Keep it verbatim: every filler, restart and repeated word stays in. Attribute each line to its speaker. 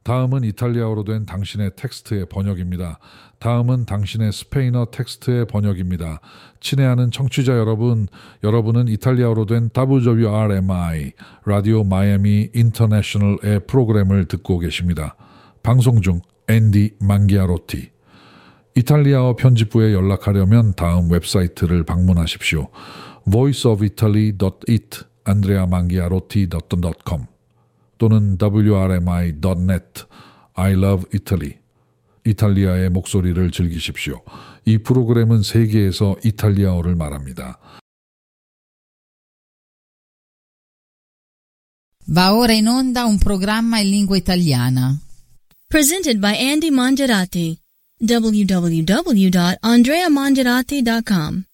Speaker 1: 다음은 이탈리아어로 된 당신의 텍스트의 번역입니다. 다음은 당신의 스페인어 텍스트의 번역입니다. 친애하는 청취자 여러분, 여러분은 이탈리아어로 된 더블유더블유알엠아이 라디오 마이애미 인터내셔널의 프로그램을 듣고 계십니다. 방송 중 앤디 망기아로티. 이탈리아어 편집부에 연락하려면 다음 웹사이트를 방문하십시오. voice of italy dot it andrea mangiarotti dot com 또는 더블유 알 엠 아이 닷 넷 I love Italy. 이탈리아의 목소리를 즐기십시오. 이 프로그램은 세계에서 이탈리아어를 말합니다.
Speaker 2: Va ora in onda un programma in lingua italiana.
Speaker 3: Presented by Andy Mangiarati. w w w dot andrea mangiarati dot com